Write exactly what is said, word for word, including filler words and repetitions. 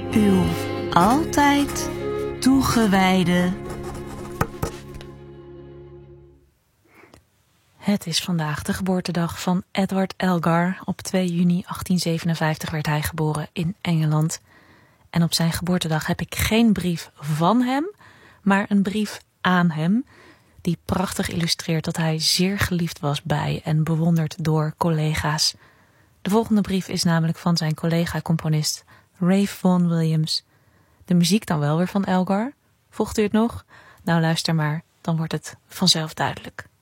Uw altijd toegewijde. Het is vandaag de geboortedag van Edward Elgar. Op twee juni achttien zevenenvijftig werd hij geboren in Engeland. En op zijn geboortedag heb ik geen brief van hem, maar een brief aan hem, die prachtig illustreert dat hij zeer geliefd was bij en bewonderd door collega's. De volgende brief is namelijk van zijn collega-componist Ralph Vaughan Williams. De muziek dan wel weer van Elgar. Volgt u het nog? Nou, luister maar, dan wordt het vanzelf duidelijk.